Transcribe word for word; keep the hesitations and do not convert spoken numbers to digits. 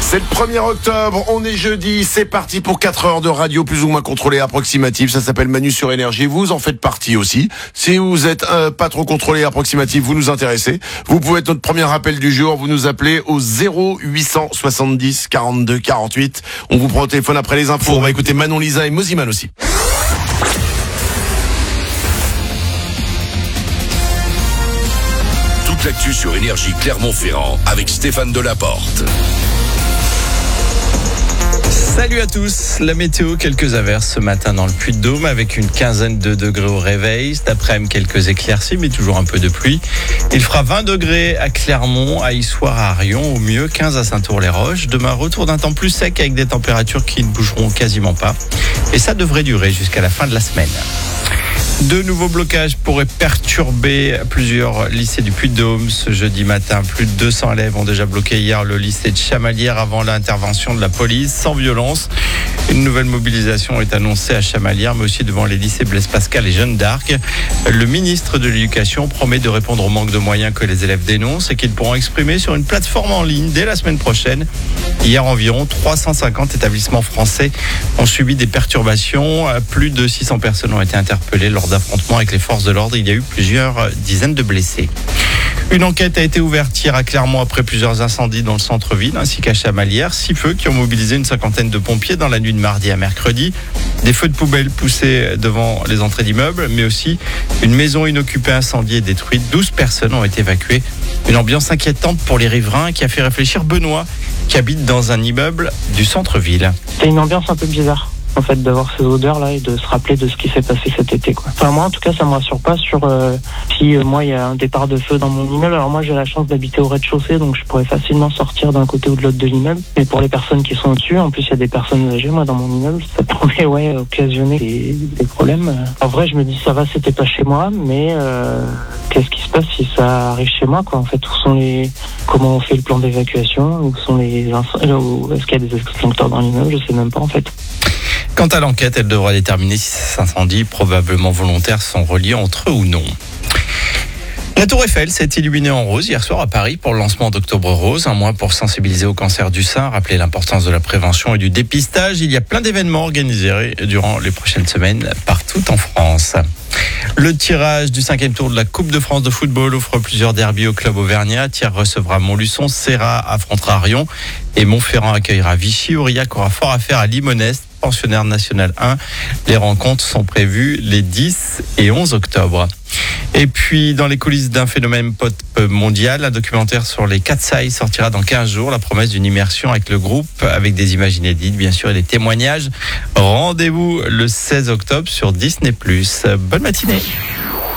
C'est le premier octobre, on est jeudi, c'est parti pour quatre heures de radio plus ou moins contrôlée approximative. Ça s'appelle Manu sur Énergie, vous en faites partie aussi. Si vous êtes euh, pas trop contrôlé approximative, vous nous intéressez. Vous pouvez être notre premier appel du jour, vous nous appelez au zéro huit cent soixante-dix quarante-deux quarante-huit. On vous prend au téléphone après les infos. On va écouter Manon Lisa et Moziman aussi. Toute l'actu sur Énergie Clermont-Ferrand avec Stéphane Delaporte. Salut à tous, la météo, quelques averses ce matin dans le Puy-de-Dôme avec une quinzaine de degrés au réveil. Cet après-midi, quelques éclaircies mais toujours un peu de pluie. Il fera vingt degrés à Clermont, à Issoire, à Arion, au mieux quinze à Saint-Ours-les-Roches. Demain, retour d'un temps plus sec avec des températures qui ne bougeront quasiment pas. Et ça devrait durer jusqu'à la fin de la semaine. De nouveaux blocages pourraient perturber plusieurs lycées du Puy-de-Dôme ce jeudi matin. Plus de deux cents élèves ont déjà bloqué hier le lycée de Chamalières avant l'intervention de la police, sans violence. Une nouvelle mobilisation est annoncée à Chamalières, mais aussi devant les lycées Blaise Pascal et Jeanne d'Arc. Le ministre de l'Éducation promet de répondre au manque de moyens que les élèves dénoncent et qu'ils pourront exprimer sur une plateforme en ligne dès la semaine prochaine. Hier, environ trois cent cinquante établissements français ont subi des perturbations. Plus de six cents personnes ont été interpellées lors d'affrontements avec les forces de l'ordre. Il y a eu plusieurs dizaines de blessés. Une enquête a été ouverte hier à Clermont après plusieurs incendies dans le centre-ville ainsi qu'à Chamalières. Six feux qui ont mobilisé une cinquantaine de pompiers dans la nuit de mardi à mercredi. Des feux de poubelle poussés devant les entrées d'immeubles, mais aussi une maison inoccupée incendiée et détruite. douze personnes ont été évacuées. Une ambiance inquiétante pour les riverains qui a fait réfléchir Benoît, qui habite dans un immeuble du centre-ville. C'est une ambiance un peu bizarre, en fait, d'avoir ces odeurs-là et de se rappeler de ce qui s'est passé cet été, quoi. Enfin, moi, en tout cas, ça me rassure pas sur euh, si euh, moi, il y a un départ de feu dans mon immeuble. Alors moi, j'ai la chance d'habiter au rez-de-chaussée, donc je pourrais facilement sortir d'un côté ou de l'autre de l'immeuble. Mais pour les personnes qui sont au-dessus, en plus, il y a des personnes âgées, moi, dans mon immeuble, ça pourrait, ouais, occasionner des, des problèmes. En vrai, je me dis, ça va, c'était pas chez moi, mais euh, qu'est-ce qui se passe si ça arrive chez moi, quoi? En fait, où sont les, comment on fait le plan d'évacuation? Où sont les incendies? Est-ce qu'il y a des extincteurs dans l'immeuble? Je sais même pas, en fait. Quant à l'enquête, elle devra déterminer si ces incendies, probablement volontaires, sont reliés entre eux ou non. La Tour Eiffel s'est illuminée en rose hier soir à Paris pour le lancement d'Octobre Rose, un mois pour sensibiliser au cancer du sein, rappeler l'importance de la prévention et du dépistage. Il y a plein d'événements organisés durant les prochaines semaines partout en France. Le tirage du cinquième tour de la Coupe de France de football offre plusieurs derbys au club auvergnat. Thiers recevra Montluçon, Serra affrontera Arion et Montferrand accueillera Vichy. Aurillac aura fort à faire à Limonest, pensionnaire national un. Les rencontres sont prévues les dix et onze octobre. Et puis, dans les coulisses d'un phénomène pop mondial, un documentaire sur les Katsai sortira dans quinze jours. La promesse d'une immersion avec le groupe, avec des images inédites, bien sûr, et des témoignages. Rendez-vous le seize octobre sur Disney plus. Bonne matinée.